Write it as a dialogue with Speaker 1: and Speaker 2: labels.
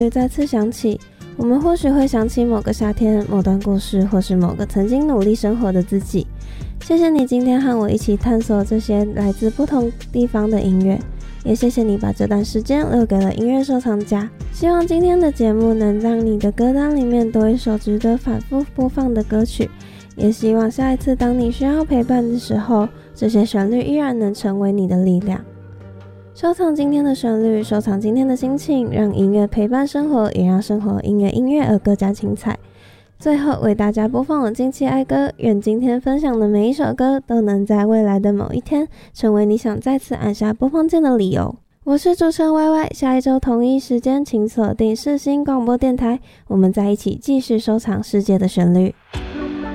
Speaker 1: 再次响起，我们或许会想起某个夏天、某段故事，或是某个曾经努力生活的自己。谢谢你今天和我一起探索这些来自不同地方的音乐，也谢谢你把这段时间留给了音乐收藏家。希望今天的节目能让你的歌单里面多一首值得反复播放的歌曲，也希望下一次当你需要陪伴的时候，这些旋律依然能成为你的力量。收藏今天的旋律，收藏今天的心情，让音乐陪伴生活，也让生活因为音乐而更加精彩。最后为大家播放我近期爱歌，愿今天分享的每一首歌都能在未来的某一天成为你想再次按下播放键的理由。我是主持人 YY， 下一周同一时间请锁定世新广播电台，我们在一起继续收藏世界的旋律。